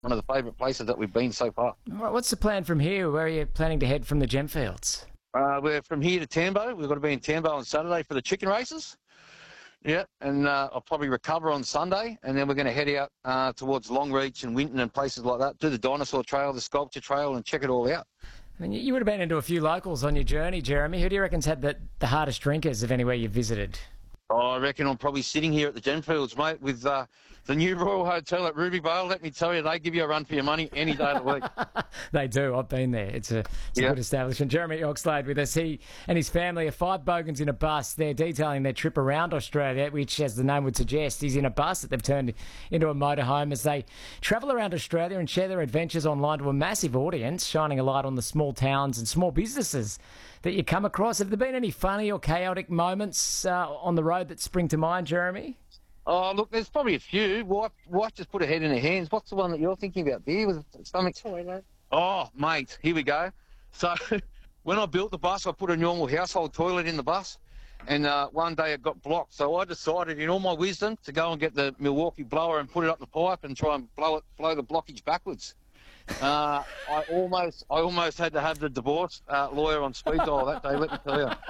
one of the favourite places that we've been so far. What's the plan from here? Where are you planning to head from the Gemfields? We're from here to Tambo. We've got to be in Tambo on Saturday for the chicken races. Yeah, and I'll probably recover on Sunday, and then we're going to head out towards Longreach and Winton and places like that, do the dinosaur trail, the sculpture trail, and check it all out. I mean, you would have been into a few locals on your journey, Jeremy. Who do you reckon's had the hardest drinkers of anywhere you've visited? I reckon I'm probably sitting here at the Gemfields, mate, with the new Royal Hotel at Ruby Vale. Let me tell you, they give you a run for your money any day of the week. They do. I've been there. It's a good establishment. Jeremy Oxlade with us. He and his family are 5 bogans in a bus. They're detailing their trip around Australia, which, as the name would suggest, is in a bus that they've turned into a motorhome as they travel around Australia and share their adventures online to a massive audience, shining a light on the small towns and small businesses that you come across. Have there been any funny or chaotic moments on the road that spring to mind, Jeremy? Oh, look, there's probably a few. Wife just put her head in her hands. What's the one that you're thinking about there with the stomach? Toilet. Oh, mate, here we go. So when I built the bus, I put a normal household toilet in the bus, and one day it got blocked. So I decided, in all my wisdom, to go and get the Milwaukee blower and put it up the pipe and try and blow the blockage backwards. I almost had to have the divorce lawyer on speed dial that day, let me tell you.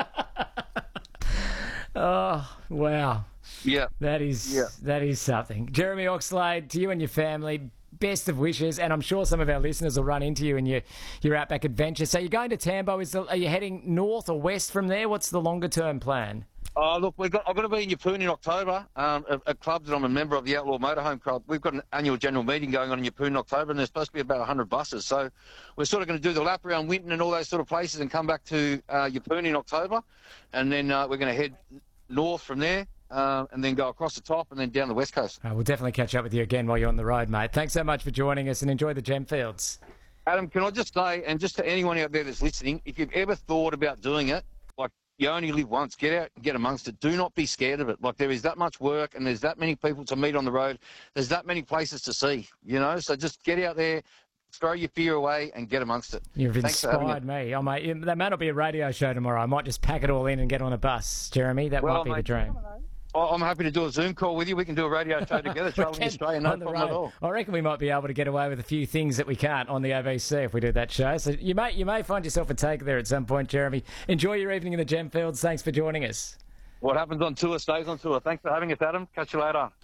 Oh, wow. Yeah. That is something. Jeremy Oxlade, to you and your family, best of wishes, and I'm sure some of our listeners will run into you in your outback adventure. So you're going to Tambo. Are you heading north or west from there? What's the longer-term plan? Oh, look, I've got to be in Yeppoon in October, a club that I'm a member of, the Outlaw Motorhome Club. We've got an annual general meeting going on in Yeppoon in October, and there's supposed to be about 100 buses. So we're sort of going to do the lap around Winton and all those sort of places and come back to Yeppoon in October. And then we're going to head north from there and then go across the top and then down the west coast. We'll definitely catch up with you again while you're on the road, mate. Thanks so much for joining us and enjoy the Gemfields. Adam, can I just say, and just to anyone out there that's listening, if you've ever thought about doing it, like, you only live once. Get out and get amongst it. Do not be scared of it. Like, there is that much work and there's that many people to meet on the road. There's that many places to see, so just get out there, throw your fear away and get amongst it. You've inspired me. Oh, mate, that may not be a radio show tomorrow. I might just pack it all in and get on a bus, Jeremy. That might be the dream. I'm happy to do a Zoom call with you. We can do a radio show together, travelling Australia, no problem at all. I reckon we might be able to get away with a few things that we can't on the ABC if we do that show. So you may find yourself a take there at some point, Jeremy. Enjoy your evening in the Gemfields. Thanks for joining us. What happens on tour stays on tour. Thanks for having us, Adam. Catch you later.